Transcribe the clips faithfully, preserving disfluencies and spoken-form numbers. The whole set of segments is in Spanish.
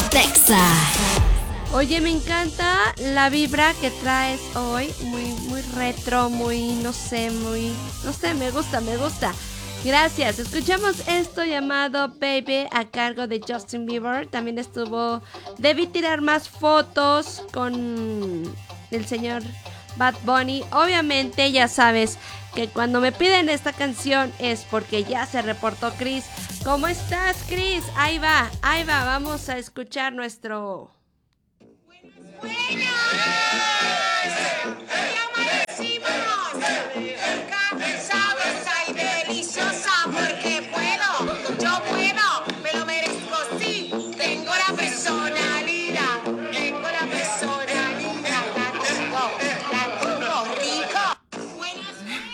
Texa. Oye, me encanta la vibra que traes hoy, muy, muy retro, muy, no sé, muy, no sé, me gusta, me gusta. Gracias. Escuchamos esto llamado Baby a cargo de Justin Bieber. También estuvo Debí tirar más fotos con el señor Bad Bunny. Obviamente ya sabes que cuando me piden esta canción es porque ya se reportó Chris. ¿Cómo estás, Chris? Ahí va, ahí va, vamos a escuchar nuestro... Buenas, hoy amanecimos, sabrosa y deliciosa porque puedo, yo puedo, me lo merezco, sí, tengo la personalidad, tengo la personalidad, la tengo, la tengo rico. Buenas,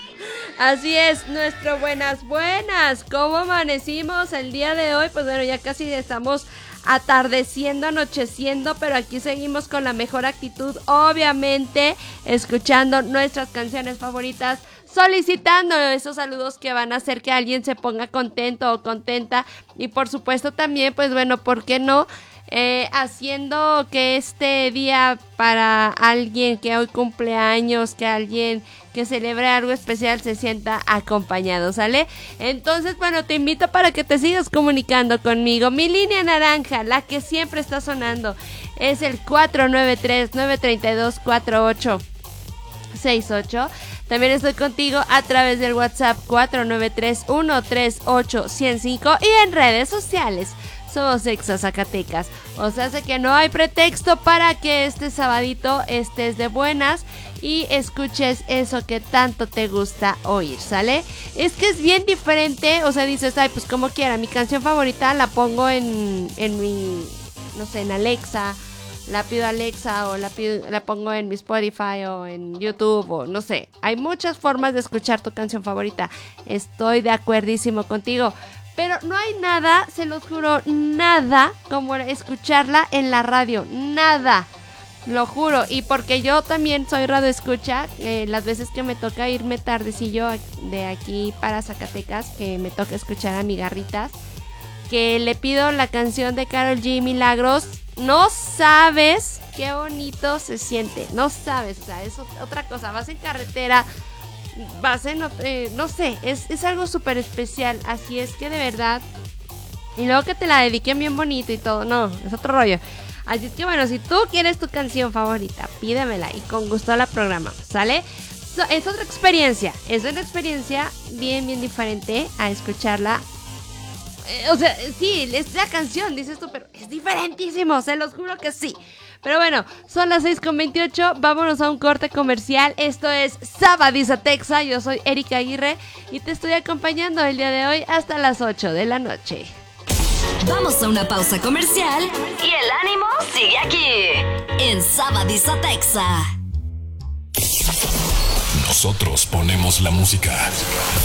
Así es, nuestro buenas buenas. ¿Cómo amanecimos el día de hoy? Pues bueno, ya casi estamos atardeciendo, anocheciendo, pero aquí seguimos con la mejor actitud, obviamente, escuchando nuestras canciones favoritas, solicitando esos saludos que van a hacer que alguien se ponga contento o contenta, y por supuesto también, pues bueno, ¿por qué no? Eh, haciendo que este día para alguien que hoy cumple años, que alguien que celebre algo especial se sienta acompañado, ¿sale? Entonces, bueno, te invito para que te sigas comunicando conmigo. Mi línea naranja, la que siempre está sonando, es el cuatro nueve tres, nueve tres dos, cuatro ocho seis ocho. También estoy contigo a través del WhatsApp cuatro nueve tres, uno tres ocho, cero cinco y en redes sociales. Somos Exa Zacatecas. O sea, sé que no hay pretexto para que este sabadito estés de buenas y escuches eso que tanto te gusta oír, ¿sale? Es que es bien diferente, o sea, dices, ay, pues como quiera, mi canción favorita la pongo en, en mi, no sé, en Alexa, la pido a Alexa o la, pido, la pongo en mi Spotify o en YouTube o no sé. Hay muchas formas de escuchar tu canción favorita. Estoy de acuerdísimo contigo. Pero no hay nada, se los juro, nada como escucharla en la radio, nada, lo juro. Y porque yo también soy radio escucha, eh, las veces que me toca irme tardecillo de aquí para Zacatecas, que me toca escuchar a mi Garritas, que le pido la canción de Karol G, Milagros, no sabes qué bonito se siente, no sabes, o sea, es otra cosa, vas en carretera... vas en, eh, no sé, es, es algo súper especial, así es que de verdad, y luego que te la dediquen bien bonito y todo, no, es otro rollo, así es que bueno, si tú quieres tu canción favorita, pídemela y con gusto la programamos, ¿sale? So, es otra experiencia, es una experiencia bien, bien diferente a escucharla, eh, o sea, sí, es la canción, dices tú, pero es diferentísimo, se los juro que sí. Pero bueno, son las seis con veintiocho, vámonos a un corte comercial. Esto es Sabadiza Texa, yo soy Erika Aguirre y te estoy acompañando el día de hoy hasta las ocho de la noche. Vamos a una pausa comercial y el ánimo sigue aquí, en Sabadiza Texa. Nosotros ponemos la música.